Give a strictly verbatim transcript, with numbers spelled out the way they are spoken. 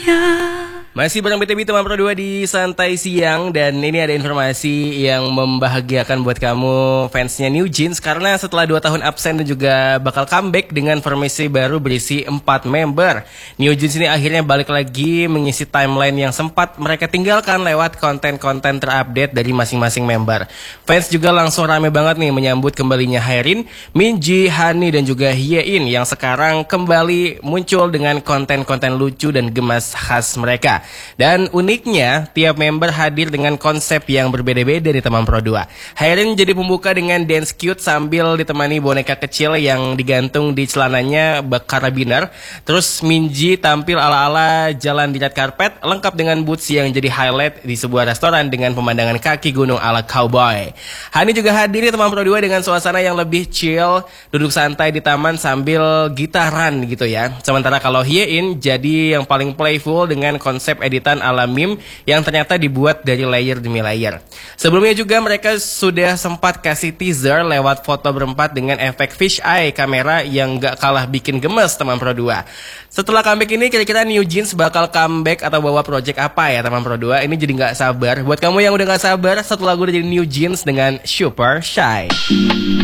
Masih bareng B T B teman Pro dua di Santai Siang. Dan ini ada informasi yang membahagiakan buat kamu fansnya New Jeans, karena setelah dua tahun absen dan juga bakal comeback dengan formasi baru berisi empat member, New Jeans ini akhirnya balik lagi mengisi timeline yang sempat mereka tinggalkan lewat konten-konten terupdate dari masing-masing member. Fans juga langsung rame banget nih menyambut kembalinya Haerin, Minji, Hani dan juga Hyein yang sekarang kembali muncul dengan konten-konten lucu dan gemas khas mereka. Dan uniknya, tiap member hadir dengan konsep yang berbeda-beda di teman Pro dua. Haerin jadi pembuka dengan dance cute sambil ditemani boneka kecil yang digantung di celananya bak karabiner. Terus Minji tampil ala-ala jalan di red carpet, lengkap dengan boots yang jadi highlight di sebuah restoran dengan pemandangan kaki gunung ala cowboy. Hani juga hadir di teman Pro dua dengan suasana yang lebih chill, duduk santai di taman sambil gitaran gitu ya. Sementara kalau Hyein jadi yang paling playful dengan konsep editan ala meme yang ternyata dibuat dari layer demi layer. Sebelumnya juga mereka sudah sempat kasih teaser lewat foto berempat dengan efek fish eye kamera yang gak kalah bikin gemes teman Pro dua. Setelah comeback ini, kira-kira New Jeans bakal comeback atau bawa project apa ya teman Pro dua? Ini jadi gak sabar. Buat kamu yang udah gak sabar, satu lagu dari New Jeans dengan Super Shy.